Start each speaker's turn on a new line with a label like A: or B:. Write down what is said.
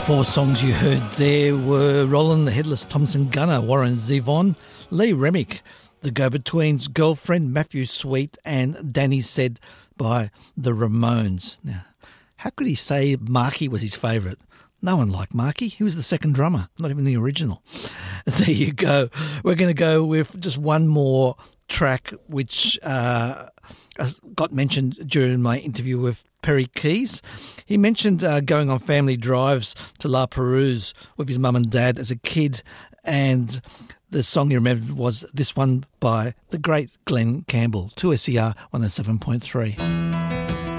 A: Four songs you heard there were Roland the Headless Thompson Gunner, Warren Zevon, Lee Remick, The Go-Betweens, Girlfriend, Matthew Sweet and Danny Said by the Ramones. Now, how could he say Marky was his favourite? No one liked Marky. He was the second drummer, not even the original. There you go. We're going to go with just one more track which got mentioned during my interview with Perry Keys. He mentioned going on family drives to La Perouse with his mum and dad as a kid, and the song he remembered was this one by the great Glenn Campbell, 2SER 107.3.